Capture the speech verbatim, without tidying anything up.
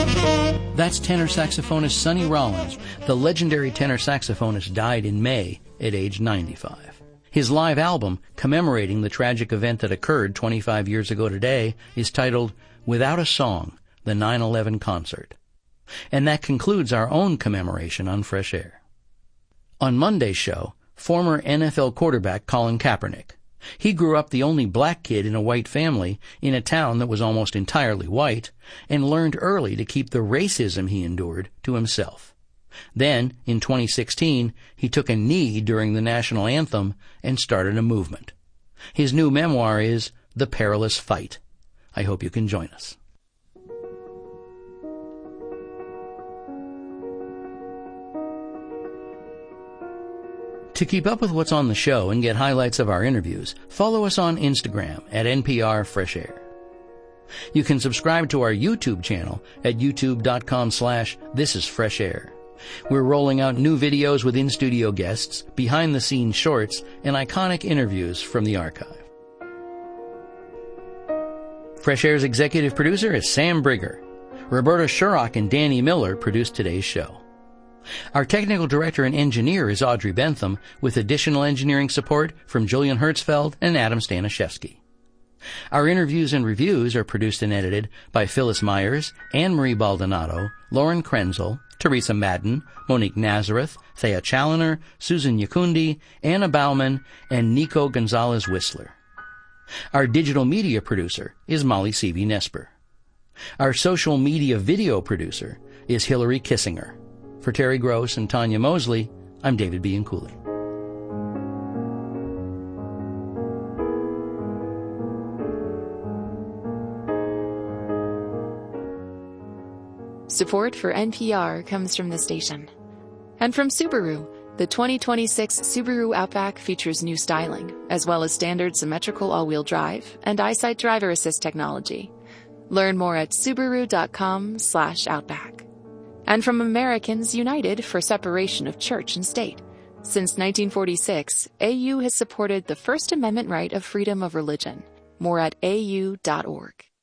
That's tenor saxophonist Sonny Rollins. The legendary tenor saxophonist died in May at age ninety-five. His live album, commemorating the tragic event that occurred twenty-five years ago today, is titled Without a Song, the nine eleven Concert. And that concludes our own commemoration on Fresh Air. On Monday's show, former N F L quarterback Colin Kaepernick. He grew up the only black kid in a white family in a town that was almost entirely white, and learned early to keep the racism he endured to himself. Then, in twenty sixteen, he took a knee during the national anthem and started a movement. His new memoir is The Perilous Fight. I hope you can join us. To keep up with what's on the show and get highlights of our interviews, follow us on Instagram at N P R Fresh Air. You can subscribe to our YouTube channel at youtube.com slash This is Fresh Air. We're rolling out new videos with in-studio guests, behind-the-scenes shorts, and iconic interviews from the archive. Fresh Air's executive producer is Sam Brigger. Roberta Shurrock and Danny Miller produced today's show. Our technical director and engineer is Audrey Bentham, with additional engineering support from Julian Hertzfeld and Adam Stanishevsky. Our interviews and reviews are produced and edited by Phyllis Myers, Anne-Marie Baldonado, Lauren Krenzel, Teresa Madden, Monique Nazareth, Thea Challoner, Susan Yakundi, Anna Bauman, and Nico Gonzalez-Whistler. Our digital media producer is Molly Seavey-Nesper. Our social media video producer is Hillary Kissinger. For Terry Gross and Tanya Mosley, I'm David Bianculli. Support for N P R comes from the station. And from Subaru, the twenty twenty-six Subaru Outback features new styling, as well as standard symmetrical all-wheel drive and EyeSight driver assist technology. Learn more at Subaru.com slash Outback. And from Americans United for Separation of Church and State. Since nineteen forty-six, A U has supported the First Amendment right of freedom of religion. More at A U dot org.